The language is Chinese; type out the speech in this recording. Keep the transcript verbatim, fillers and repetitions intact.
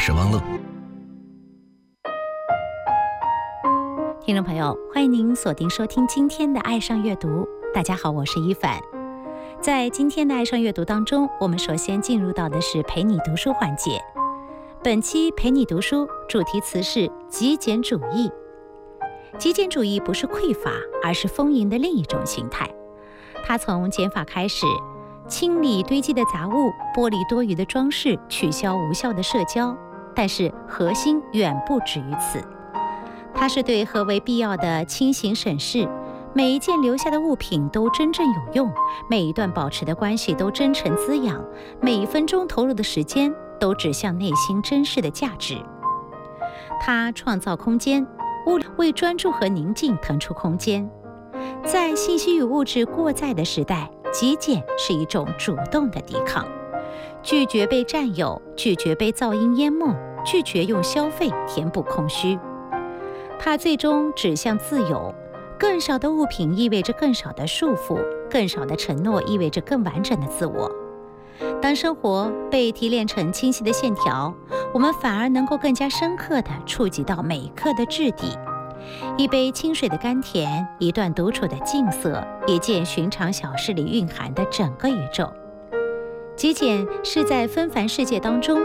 是汪乐。 听众朋友，欢迎您锁定收听今天的爱上阅读。大家好，我是一凡。在今天的爱上阅读当中，我们首先进入到的是陪你读书环节。本期陪你读书主题词是极简主义。极简主义不是匮乏，而是丰盈的另一种形态。它从减法开始，清理堆积的杂物，剥离多余的装饰，取消无效的社交，但是核心远不止于此。它是对何为必要的清醒审视，每一件留下的物品都真正有用，每一段保持的关系都真诚滋养，每一分钟投入的时间都指向内心真实的价值。它创造空间，为专注和宁静腾出空间。在信息与物质过载的时代，极简是一种主动的抵抗，拒绝被占有，拒绝被噪音淹没，拒绝用消费填补空虚。它最终指向自由，更少的物品意味着更少的束缚，更少的承诺意味着更完整的自我。当生活被提炼成清晰的线条，我们反而能够更加深刻地触及到每一刻的质地。一杯清水的甘甜，一段独处的静色，一件寻常小事里蕴含的整个宇宙。极简是在纷繁世界当中